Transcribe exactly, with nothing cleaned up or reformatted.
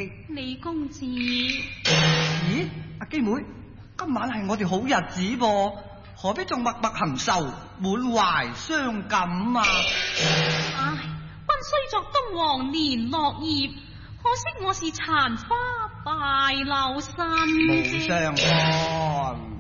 李公子。 咦，阿基妹，今晚係我哋好日子噃，何必仲默默行壽，滿懷傷感啊？ 唉，君雖作東皇年落葉，可惜我是殘花敗柳身。 無相干。